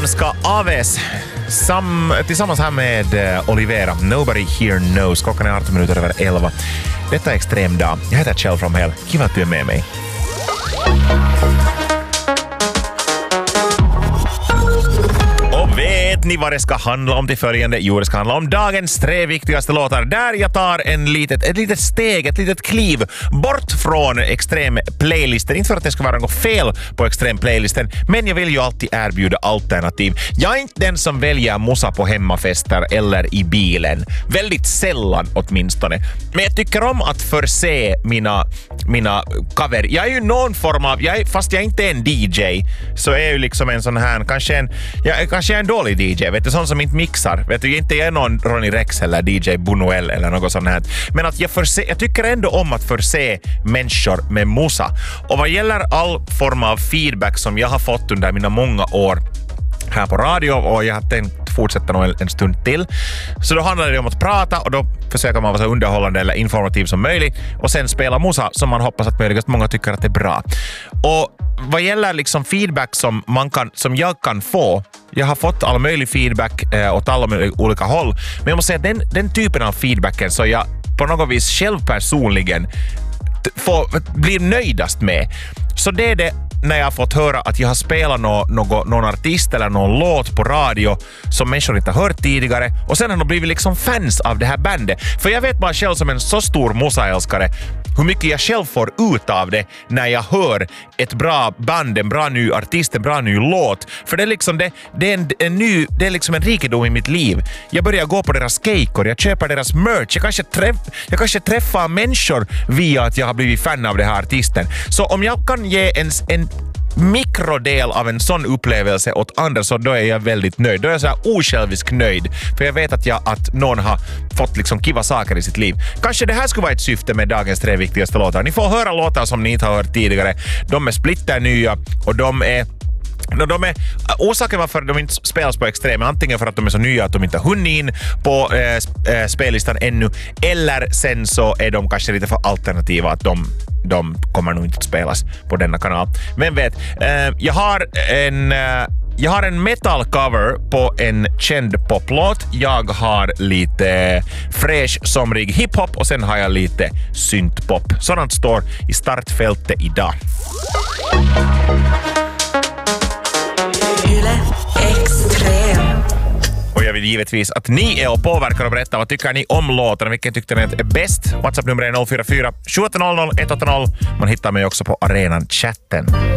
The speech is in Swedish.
Svenska Aves tillsammans här med Olivera. Nobody here knows. Klockan är 18 minuter över 11. Detta är Extrem dag. Jag heter Kjell from Hell. Kul att du är med mig. Vet ni vad det ska handla om till följande? Jo, det ska handla om dagens 3 viktigaste låtar där jag tar ett litet steg, ett litet kliv bort från extrem playlisten. Inte för att det ska vara något fel på extrem playlisten, men jag vill ju alltid erbjuda alternativ. Jag är inte den som väljer musa på hemmafester eller i bilen. Väldigt sällan åtminstone. Men jag tycker om att förse mina cover. Jag är ju någon form av, fast jag inte är en DJ, så är jag ju liksom en sån här, kanske en dålig DJ, vet du, sån som inte mixar. Vet du, inte är någon Ronny Rex eller DJ Buñuel eller något sånt här. Men att jag tycker ändå om att förse människor med musa. Och vad gäller all form av feedback som jag har fått under mina många år här på radio, och jag har tänkt fortsätta nog en stund till. Så då handlar det om att prata, och då försöker man vara så underhållande eller informativ som möjligt, och sen spela musa som man hoppas att möjligast många tycker att det är bra. Och vad gäller liksom feedback som jag kan få, jag har fått all möjlig feedback åt alla olika håll, men jag måste säga att den typen av feedbacken så jag på något vis själv personligen blir nöjdast med. Så det är det när jag har fått höra att jag har spelat någon artist eller någon låt på radio som människor inte har hört tidigare, och sen har de blivit liksom fans av det här bandet. För jag vet bara själv som en så stor musaälskare hur mycket jag själv får ut av det när jag hör ett bra band, en bra ny artist, en bra ny låt. För det är liksom det är liksom en rikedom i mitt liv. Jag börjar gå på deras kejkor, jag köper deras merch, jag kanske träffar människor via att jag har blivit fan av den här artisten. Så om jag kan ge en mikrodel av en sån upplevelse åt andra, så då är jag väldigt nöjd. Då är jag så här osjälvisk nöjd, för jag vet att någon har fått liksom kiva saker i sitt liv. Kanske det här skulle vara ett syfte med dagens 3 viktigaste låtar. Ni får höra låtar som ni inte har hört tidigare. De är splitternya, och de är orsaken varför de inte spelas på extrem, antingen för att de är så nya att de inte har hunnit in på spellistan ännu, eller sen så är de kanske lite för alternativa, att de kommer nog inte att spelas på denna kanal. Men vet, jag har en metal cover på en känd poplåt. Jag har lite fräsch somrig hiphop, och sen har jag lite syntpop. Sådant står i startfältet idag. Och jag vill givetvis att ni är och påverkar och berättar vad tycker ni om låtarna. Vilken tyckte ni är bäst? WhatsApp-nummer är 044 700 180. Man hittar mig också på arenan chatten.